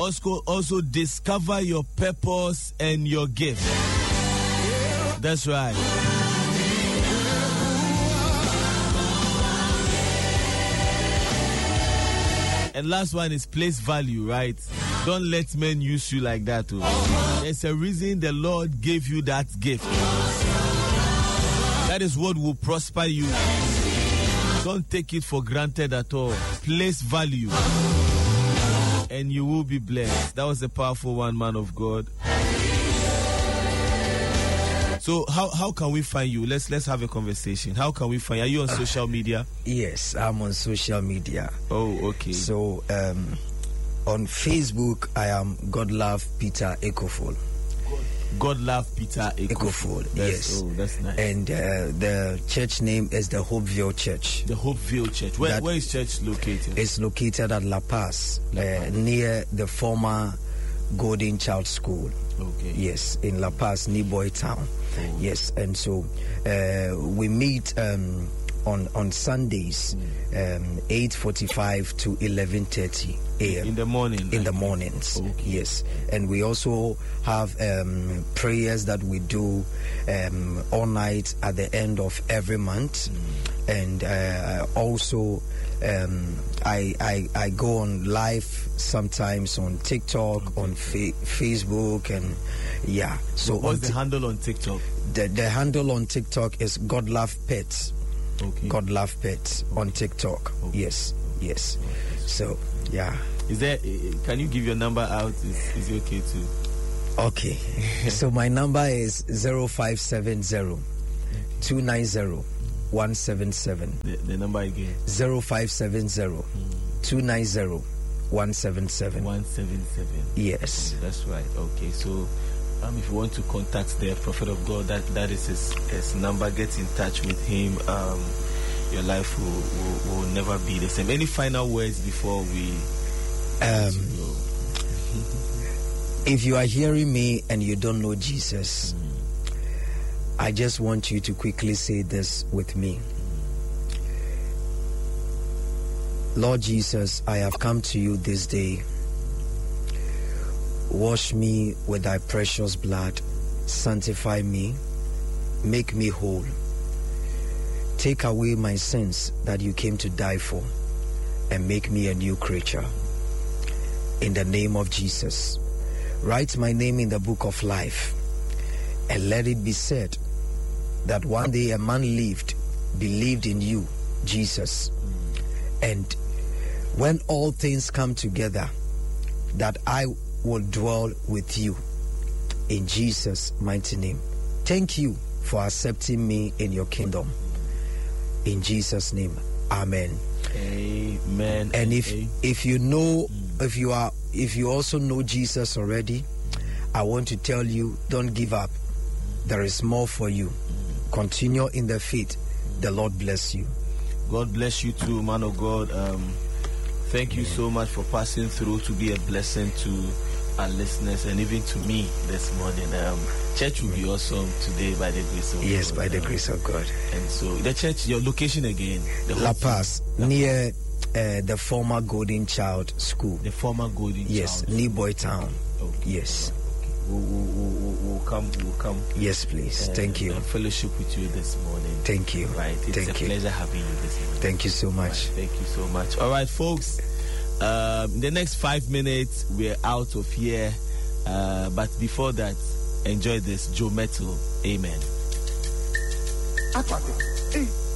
also discover your purpose and your gift. That's right. And last one is place value, right? Don't let men use you like that. There's a reason the Lord gave you that gift. That is what will prosper you. Don't take it for granted at all. Place value, and you will be blessed. That was a powerful one, man of God. So how can we find you? Let's have a conversation. How can we find you? Are you on social media? Yes, I'm on social media. Oh, okay. So on Facebook, I am Godlove Peter Ekofol. Godlove Peter Ekofol. Yes. Oh, that's nice. And the church name is the Hopeville Church. The Hopeville Church. Where is church located? It's located at La Paz, near the former Golden Child School. Okay. Yes, in La Paz, Niboy Town. Oh. Yes, and so we meet on Sundays, 8:45 to 11:30 a.m. In the morning. In the mornings. Okay. Yes, and we also have prayers that we do all night at the end of every month, and also I go on live sometimes on TikTok, on Facebook, and yeah. So what's the handle on TikTok? The handle on TikTok is Godlove Pets. Okay. Godlove Pets on TikTok. Okay. Yes. Okay. So yeah. Is there? Can you give your number out? Is it okay to? Okay. So my number is 0570 290 177. The number again. 0570 290 177. 177. Yes. That's right. Okay. So if you want to contact the prophet of God, that is his number. Get in touch with him. Your life will never be the same. Any final words before we if you are hearing me and you don't know Jesus, I just want you to quickly say this with me. Lord Jesus, I have come to you this day. Wash me with thy precious blood. Sanctify me. Make me whole. Take away my sins that you came to die for, and make me a new creature. In the name of Jesus, write my name in the book of life, and let it be said that one day a man believed in you, Jesus, and when all things come together, that I will dwell with you in Jesus' mighty name. Thank you for accepting me in your kingdom. In Jesus' name, amen. Amen. And if you also know Jesus already, I want to tell you, don't give up. There is more for you. Continue in the faith. The Lord bless you. God bless you too, man of God. Thank you so much for passing through to be a blessing to our listeners and even to me this morning. Church will be awesome today by the grace of God. Yes, by the grace of God. And so the church, your location again? La Paz, near the former Golden Child School. The former Golden Child? Yes, Niboy Town. Okay. Yes. We'll come. Yes, please. Thank you. And fellowship with you this morning. Thank you. Right. It's a pleasure having you this morning. Thank you so much. Right. Thank you so much. All right, folks. In the next 5 minutes, we're out of here. But before that, enjoy this Joe Metal. Amen.